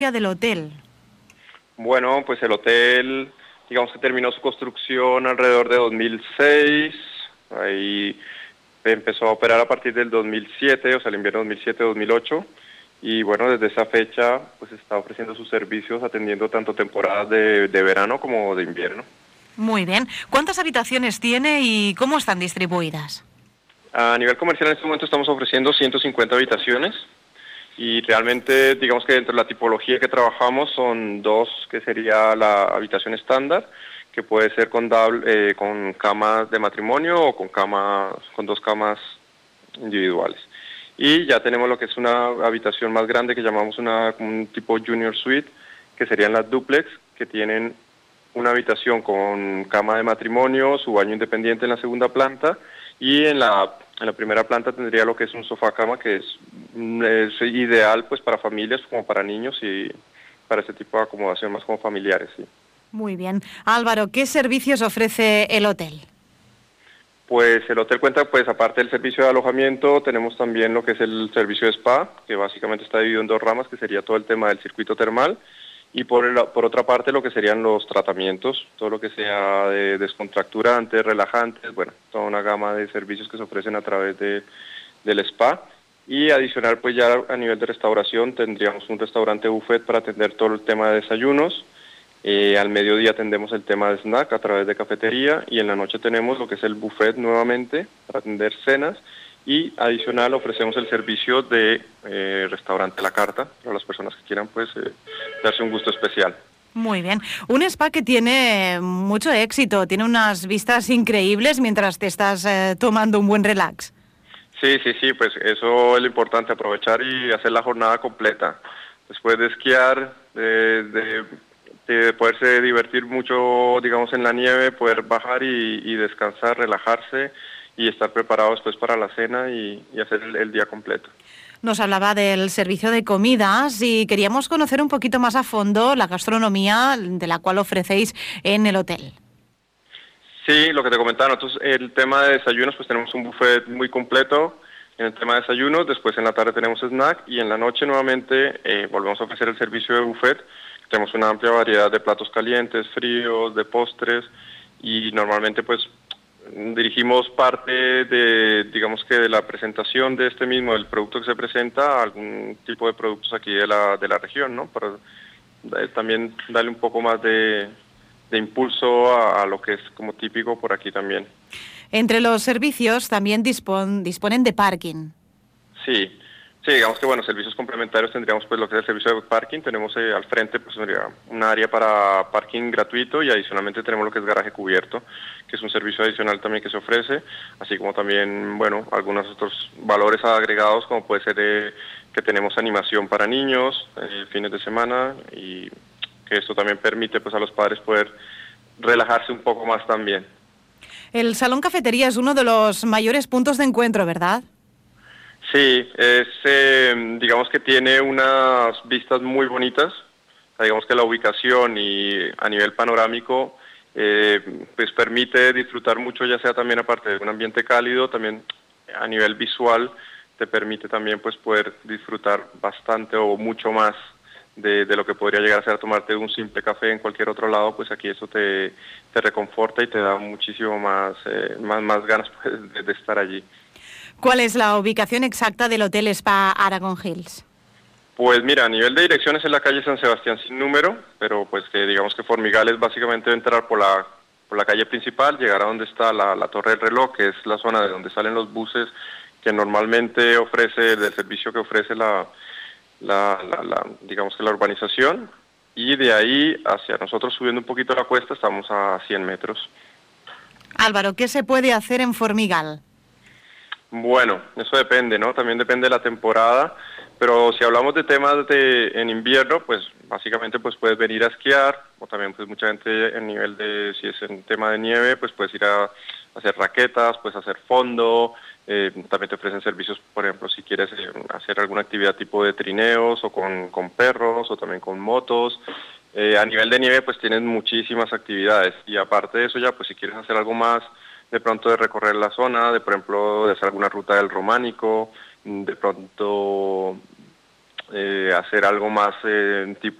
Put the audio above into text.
del hotel. Bueno, pues el hotel, digamos que terminó su construcción alrededor de 2006, ahí empezó a operar a partir del 2007, o sea, el invierno 2007-2008, y bueno, desde esa fecha pues está ofreciendo sus servicios atendiendo tanto temporadas de verano como de invierno. Muy bien. ¿Cuántas habitaciones tiene y cómo están distribuidas? A nivel comercial en este momento estamos ofreciendo 150 habitaciones y realmente digamos que dentro de la tipología que trabajamos son dos, que sería la habitación estándar, que puede ser con con camas de matrimonio o con dos camas individuales. Y ya tenemos lo que es una habitación más grande que llamamos un tipo junior suite, que serían las duplex, que tienen una habitación con cama de matrimonio, su baño independiente en la segunda planta, y en la primera planta tendría lo que es un sofá cama, que es ideal pues para familias como para niños y para ese tipo de acomodación más como familiares, sí. Muy bien. Álvaro, ¿qué servicios ofrece el hotel? Pues el hotel cuenta, pues aparte del servicio de alojamiento, tenemos también lo que es el servicio de spa, que básicamente está dividido en dos ramas, que sería todo el tema del circuito termal, y por otra parte lo que serían los tratamientos, todo lo que sea de descontracturantes, relajantes, bueno, toda una gama de servicios que se ofrecen a través del spa. Y adicional, pues ya a nivel de restauración tendríamos un restaurante buffet para atender todo el tema de desayunos. Al mediodía atendemos el tema de snack a través de cafetería y en la noche tenemos lo que es el buffet nuevamente para atender cenas y adicional ofrecemos el servicio de restaurante a la carta para las personas que quieran pues darse un gusto especial. Muy bien. Un spa que tiene mucho éxito, tiene unas vistas increíbles mientras te estás tomando un buen relax. Sí, pues eso es lo importante, aprovechar y hacer la jornada completa. Después de esquiar, de poderse divertir mucho, digamos, en la nieve, poder bajar y descansar, relajarse y estar preparados después para la cena y hacer el día completo. Nos hablaba del servicio de comidas y queríamos conocer un poquito más a fondo la gastronomía de la cual ofrecéis en el hotel. Sí, lo que te comentaba, nosotros el tema de desayunos, pues tenemos un buffet muy completo en el tema de desayunos, después en la tarde tenemos snack y en la noche nuevamente volvemos a ofrecer el servicio de buffet. Tenemos una amplia variedad de platos calientes, fríos, de postres y normalmente pues dirigimos parte de, digamos que de la presentación de este mismo, del producto que se presenta, a algún tipo de productos aquí de la región, ¿no? Para también darle un poco más de impulso a lo que es como típico por aquí también. Entre los servicios también disponen de parking. Sí, digamos que bueno, servicios complementarios tendríamos pues lo que es el servicio de parking, tenemos al frente pues un área para parking gratuito y adicionalmente tenemos lo que es garaje cubierto, que es un servicio adicional también que se ofrece, así como también, bueno, algunos otros valores agregados como puede ser que tenemos animación para niños, fines de semana y que esto también permite pues a los padres poder relajarse un poco más también. El salón cafetería es uno de los mayores puntos de encuentro, ¿verdad? Sí, digamos que tiene unas vistas muy bonitas, digamos que la ubicación y a nivel panorámico pues permite disfrutar mucho, ya sea también aparte de un ambiente cálido, también a nivel visual te permite también pues poder disfrutar bastante o mucho más de lo que podría llegar a ser tomarte un simple café en cualquier otro lado, pues aquí eso te reconforta y te da muchísimo más ganas pues, de estar allí. ¿Cuál es la ubicación exacta del Hotel Spa Aragon Hills? Pues mira, a nivel de direcciones en la calle San Sebastián sin número, pero pues que digamos que Formigal es básicamente entrar por la calle principal, llegar a donde está la Torre del Reloj, que es la zona de donde salen los buses que normalmente ofrece, del servicio que ofrece digamos que la urbanización, y de ahí hacia nosotros subiendo un poquito la cuesta estamos a 100 metros. Álvaro, ¿qué se puede hacer en Formigal? Bueno, eso depende, ¿no? También depende de la temporada, pero si hablamos de temas en invierno, pues básicamente pues puedes venir a esquiar, o también pues mucha gente en nivel de, si es en tema de nieve, pues puedes ir a hacer raquetas, puedes hacer fondo, también te ofrecen servicios, por ejemplo, si quieres hacer alguna actividad tipo de trineos, o con perros, o también con motos. A nivel de nieve pues tienes muchísimas actividades, y aparte de eso ya pues si quieres hacer algo más, de pronto de recorrer la zona, de por ejemplo de hacer alguna ruta del Románico, de pronto hacer algo más